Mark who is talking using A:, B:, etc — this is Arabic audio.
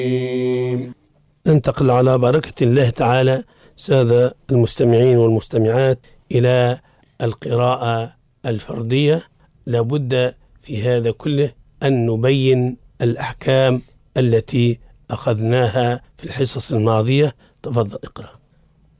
A: ننتقل على بركة الله تعالى سادة المستمعين والمستمعات إلى القراءة الفردية. لابد في هذا كله أن نبين الأحكام التي أخذناها في الحصص الماضية. تفضل اقرأ.